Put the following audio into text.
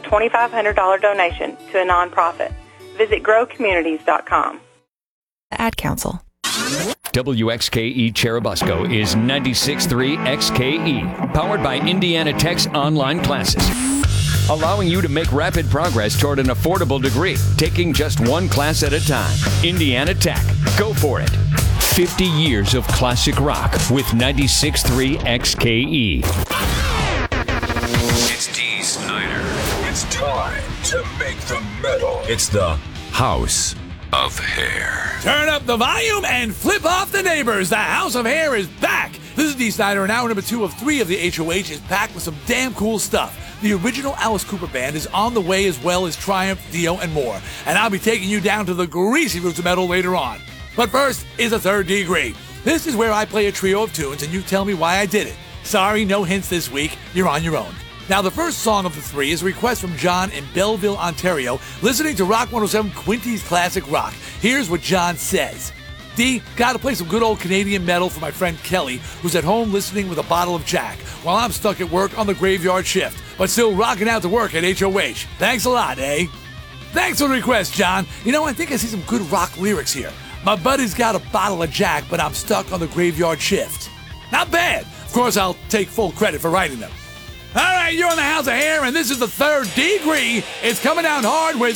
$2,500 donation to a nonprofit. Visit growcommunities.com. Ad Council. WXKE Cherubusco is 96.3 XKE, powered by Indiana Tech's online classes, allowing you to make rapid progress toward an affordable degree, taking just one class at a time. Indiana Tech. Go for it. 50 years of classic rock with 96.3 XKE. It's Dee Snider. It's time to make the metal. It's the House of Hair. Turn up the volume and flip off the neighbors. The House of Hair is back. This is Dee Snider, and hour number 2 of 3 of the HOH is packed with some damn cool stuff. The original Alice Cooper Band is on the way, as well as Triumph, Dio, and more. And I'll be taking you down to the greasy roots of metal later on. But first is a Third Degree. This is where I play a trio of tunes and you tell me why I did it. Sorry, no hints this week. You're on your own. Now, the first song of the 3 is a request from John in Belleville, Ontario, listening to Rock 107 Quinty's Classic Rock. Here's what John says. D, gotta play some good old Canadian metal for my friend Kelly, who's at home listening with a bottle of Jack, while I'm stuck at work on the graveyard shift, but still rocking out to work at HOH. Thanks a lot, eh? Thanks for the request, John. You know, I think I see some good rock lyrics here. My buddy's got a bottle of Jack, but I'm stuck on the graveyard shift. Not bad. Of course, I'll take full credit for writing them. All right, you're on the House of Hair, and this is the Third Degree. It's coming down hard with